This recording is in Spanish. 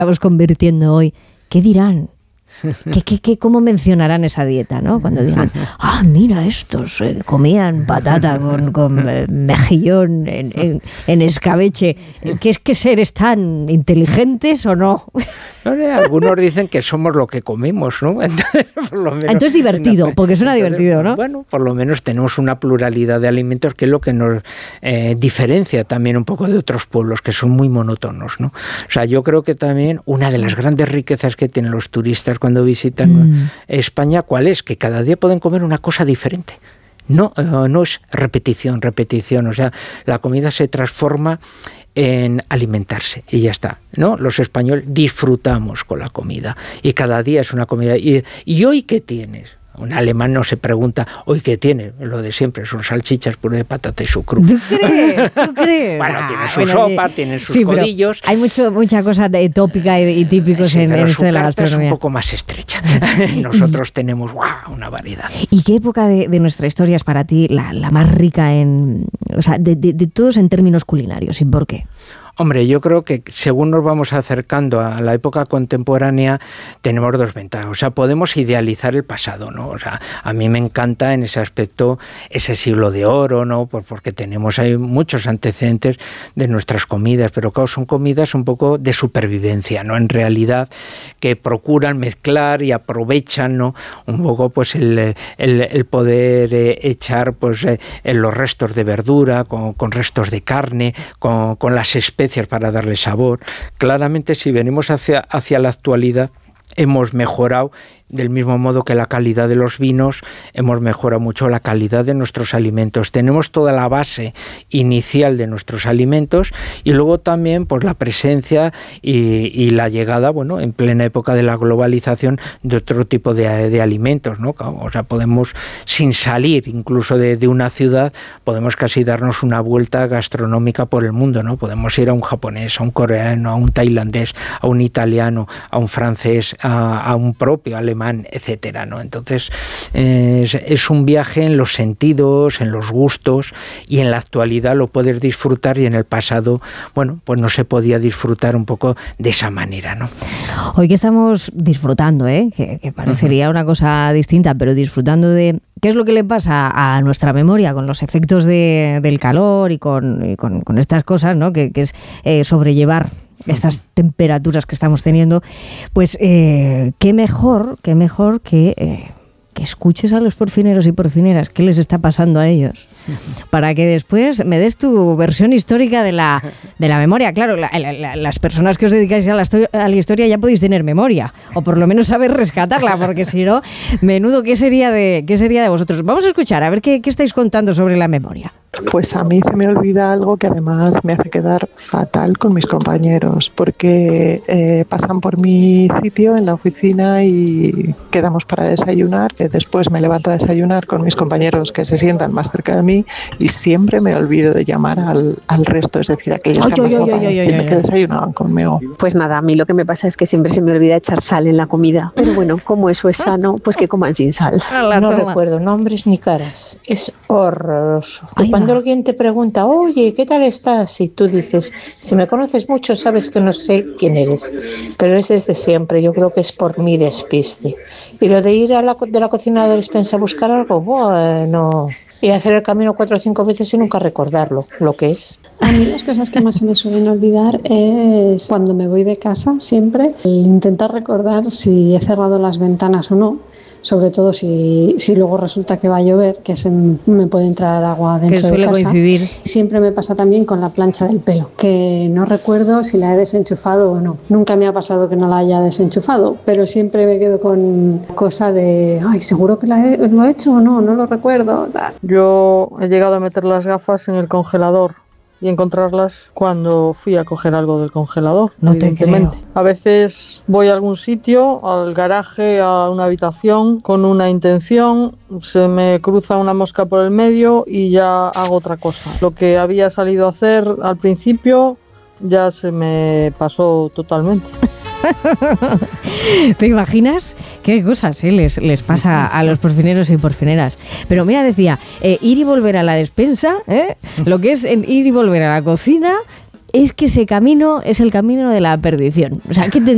estamos convirtiendo hoy, ¿qué dirán? ¿Cómo mencionarán esa dieta, ¿no? Cuando digan, mira estos, comían patata con mejillón en escabeche. ¿Qué seres tan inteligentes o no? Algunos dicen que somos lo que comemos, ¿no? Entonces divertido, porque suena divertido, ¿no? Bueno, por lo menos tenemos una pluralidad de alimentos que es lo que nos diferencia también un poco de otros pueblos que son muy monótonos, ¿no? O sea, yo creo que también una de las grandes riquezas que tienen los turistas cuando visitan España, ¿cuál es? Que cada día pueden comer una cosa diferente. No es repetición, o sea, la comida se transforma en alimentarse y ya está, ¿no? Los españoles disfrutamos con la comida y cada día es una comida. ¿Y hoy qué tienes? Un alemán no se pregunta, ¿hoy qué tiene? Lo de siempre, son salchichas, puré de patata y chucrut. ¿Tú crees? Bueno, tienen su sopa, tienen sus codillos. Hay mucha cosa tópica y típicos en esto de la gastronomía. Es un poco más estrecha. Nosotros tenemos una variedad. ¿Y qué época de nuestra historia es para ti la más rica de todos en términos culinarios? ¿Y por qué? Hombre, yo creo que según nos vamos acercando a la época contemporánea, tenemos dos ventajas. O sea, podemos idealizar el pasado, ¿no? O sea, a mí me encanta en ese aspecto ese siglo de oro, ¿no? Porque tenemos ahí muchos antecedentes de nuestras comidas, pero claro, son comidas un poco de supervivencia, ¿no? En realidad, que procuran mezclar y aprovechan, ¿no? Un poco, pues, el poder echar, pues, los restos de verdura, con restos de carne, con las especias para darle sabor. Claramente, si venimos hacia la actualidad, hemos mejorado, del mismo modo que la calidad de los vinos, hemos mejorado mucho la calidad de nuestros alimentos. Tenemos toda la base inicial de nuestros alimentos y luego también pues la presencia y la llegada, bueno, en plena época de la globalización, de otro tipo de alimentos, ¿no? O sea, podemos, sin salir incluso de una ciudad, podemos casi darnos una vuelta gastronómica por el mundo, ¿no? Podemos ir a un japonés, a un coreano, a un tailandés, a un italiano, a un francés, a un propio alemán, etcétera, ¿no? Entonces es un viaje en los sentidos, en los gustos, y en la actualidad lo puedes disfrutar y en el pasado, bueno, pues no se podía disfrutar un poco de esa manera, ¿no? Hoy que estamos disfrutando, que parecería una cosa distinta, pero disfrutando de qué es lo que le pasa a nuestra memoria con los efectos del calor y con estas cosas, ¿no? Que es sobrellevar estas temperaturas que estamos teniendo, pues qué mejor que escuches a los porfineros y porfineras qué les está pasando a ellos, para que después me des tu versión histórica de la memoria. Claro, las personas que os dedicáis a la historia ya podéis tener memoria, o por lo menos saber rescatarla, porque si no, menudo, ¿qué sería de vosotros? Vamos a escuchar, a ver qué estáis contando sobre la memoria. Pues a mí se me olvida algo que además me hace quedar fatal con mis compañeros, porque pasan por mi sitio en la oficina y quedamos para desayunar, que después me levanto a desayunar con mis compañeros que se sientan más cerca de mí y siempre me olvido de llamar al resto, es decir, aquellos que desayunaban conmigo. Pues nada, a mí lo que me pasa es que siempre se me olvida echar sal en la comida, pero bueno, como eso es sano, pues que coman sin sal. No recuerdo nombres ni caras, es horroroso. Cuando alguien te pregunta, oye, ¿qué tal estás? Y tú dices, si me conoces mucho, sabes que no sé quién eres. Pero es desde siempre, yo creo que es por mi despiste. Y lo de ir de la cocina a la despensa a buscar algo, bueno, y hacer el camino 4 o 5 veces y nunca recordarlo, lo que es. A mí las cosas que más se me suelen olvidar es cuando me voy de casa, siempre, el intentar recordar si he cerrado las ventanas o no. Sobre todo si luego resulta que va a llover, que me puede entrar agua dentro de casa. Que suele coincidir. Siempre me pasa también con la plancha del pelo, que no recuerdo si la he desenchufado o no. Nunca me ha pasado que no la haya desenchufado, pero siempre me quedo con cosa de, ay, ¿seguro que lo he hecho o no? No lo recuerdo. Yo he llegado a meter las gafas en el congelador y encontrarlas cuando fui a coger algo del congelador. No te creo. A veces voy a algún sitio, al garaje, a una habitación, con una intención, se me cruza una mosca por el medio y ya hago otra cosa. Lo que había salido a hacer al principio ya se me pasó totalmente. ¿Te imaginas qué cosas les pasa a los porfineros y porfineras? Pero mira, decía, ir y volver a la despensa, lo que es ir y volver a la cocina, es que ese camino es el camino de la perdición. O sea, ¿qué